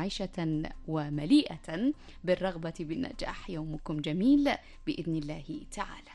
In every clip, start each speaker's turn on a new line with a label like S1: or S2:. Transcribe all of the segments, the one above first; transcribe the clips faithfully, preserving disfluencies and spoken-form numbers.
S1: منعشة ومليئة بالرغبة بالنجاح. يومكم جميل بإذن الله تعالى.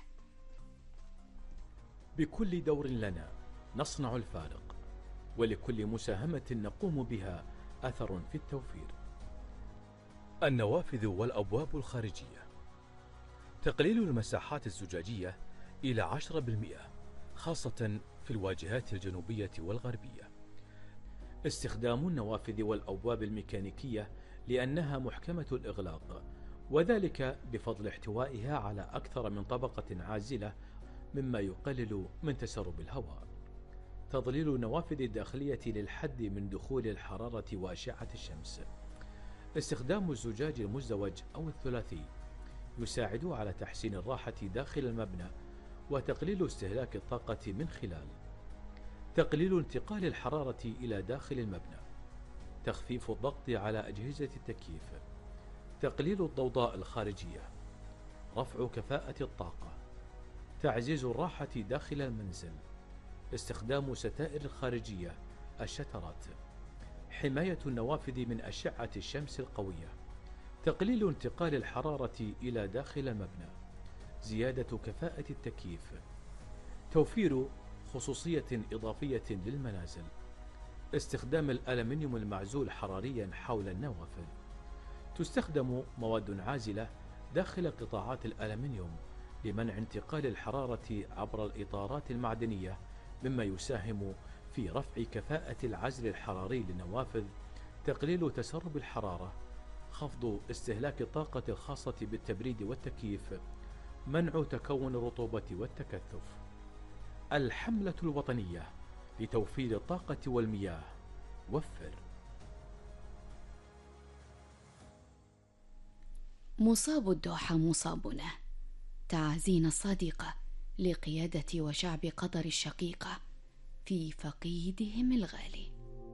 S2: بكل دور لنا نصنع الفارق، ولكل مساهمة نقوم بها أثر في التوفير. النوافذ والأبواب الخارجية: تقليل المساحات الزجاجية إلى عشرة بالمئة خاصة في الواجهات الجنوبية والغربية. استخدام النوافذ والأبواب الميكانيكية لأنها محكمة الإغلاق، وذلك بفضل احتوائها على أكثر من طبقة عازلة مما يقلل من تسرب الهواء. تظليل النوافذ الداخلية للحد من دخول الحرارة وأشعة الشمس. استخدام الزجاج المزدوج أو الثلاثي يساعد على تحسين الراحة داخل المبنى وتقليل استهلاك الطاقة من خلال تقليل انتقال الحرارة إلى داخل المبنى، تخفيف الضغط على أجهزة التكييف، تقليل الضوضاء الخارجية، رفع كفاءة الطاقة، تعزيز الراحة داخل المنزل، استخدام ستائر الخارجية الشترات، حماية النوافذ من أشعة الشمس القوية، تقليل انتقال الحرارة إلى داخل المبنى، زيادة كفاءة التكييف، توفير خصوصية إضافية للمنازل، استخدام الألمنيوم المعزول حراريا حول النوافذ. تستخدم مواد عازلة داخل قطاعات الألمنيوم لمنع انتقال الحرارة عبر الإطارات المعدنية، مما يساهم في رفع كفاءة العزل الحراري للنوافذ، تقليل تسرب الحرارة، خفض استهلاك الطاقة الخاصة بالتبريد والتكييف، منع تكون الرطوبة والتكثف. الحملة الوطنية لتوفير الطاقة والمياه. وفر.
S1: مصاب الدوحة مصابنا، تعازينا الصادقة لقيادة وشعب قطر الشقيقة في فقيدهم الغالي.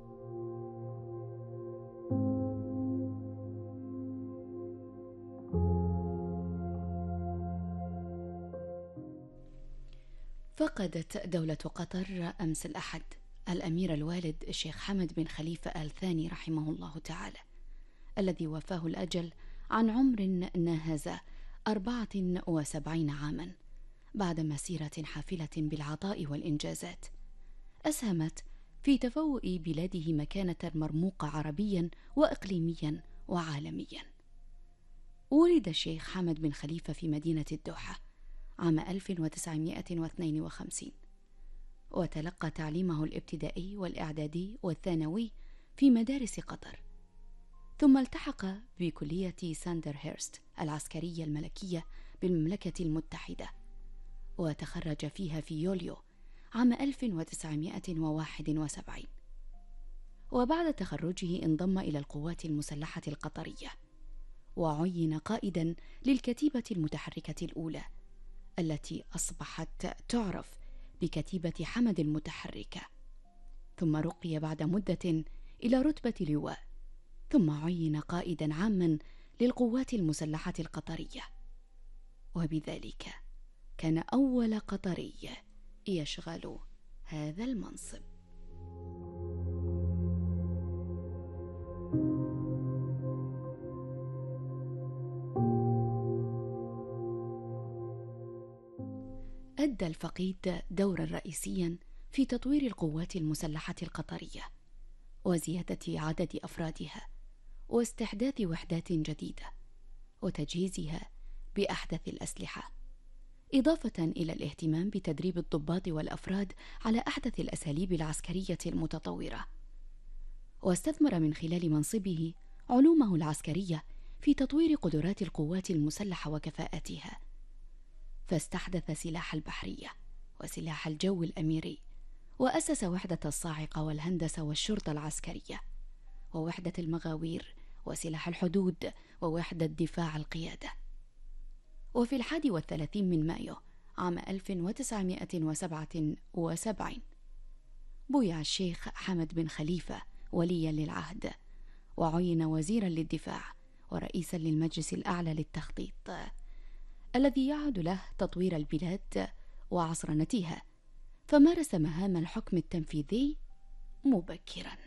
S1: فقدت دولة قطر أمس الأحد الأمير الوالد الشيخ حمد بن خليفة آل ثاني رحمه الله تعالى، الذي وفاه الأجل عن عمر ناهز أربعة وسبعين عاما، بعد مسيرة حافلة بالعطاء والإنجازات أسهمت في تفوق بلاده مكانة مرموقة عربيا وإقليميا وعالميا. ولد الشيخ حمد بن خليفة في مدينة الدوحة عام ألف وتسعمائة واثنين وخمسين، وتلقى تعليمه الابتدائي والإعدادي والثانوي في مدارس قطر، ثم التحق بكلية ساندرهيرست العسكرية الملكية بالمملكة المتحدة، وتخرج فيها في يوليو عام ألف وتسعمائة وواحد وسبعين. وبعد تخرجه انضم إلى القوات المسلحة القطرية، وعين قائدا للكتيبة المتحركة الأولى التي أصبحت تعرف بكتيبة حمد المتحركة، ثم رقي بعد مدة إلى رتبة لواء، ثم عين قائدا عاما للقوات المسلحة القطرية، وبذلك كان أول قطري يشغل هذا المنصب. أدى الفقيد دورا رئيسيا في تطوير القوات المسلحة القطرية وزيادة عدد أفرادها واستحداث وحدات جديدة وتجهيزها بأحدث الأسلحة، إضافة إلى الاهتمام بتدريب الضباط والأفراد على أحدث الأساليب العسكرية المتطورة. واستثمر من خلال منصبه علومه العسكرية في تطوير قدرات القوات المسلحة وكفاءتها، فاستحدث سلاح البحرية وسلاح الجو الأميري، وأسس وحدة الصاعقة والهندسة والشرطة العسكرية، ووحدة المغاوير وسلاح الحدود ووحدة دفاع القيادة. وفي الحادي والثلاثين من مايو عام ألف وتسعمائة وسبعة وسبعين بويع الشيخ حمد بن خليفة وليا للعهد، وعين وزيرا للدفاع ورئيسا للمجلس الأعلى للتخطيط، الذي يعد له تطوير البلاد وعصرنتها، فمارس مهام الحكم التنفيذي مبكرا.